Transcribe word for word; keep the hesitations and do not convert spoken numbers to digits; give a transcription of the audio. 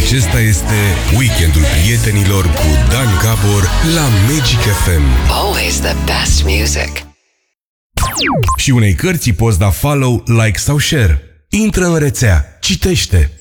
Acesta este Weekendul Prietenilor cu Dan Gabor la Magic F M. Always the best music. Și unei cărți poți da follow, like sau share. Intră în rețea, citește.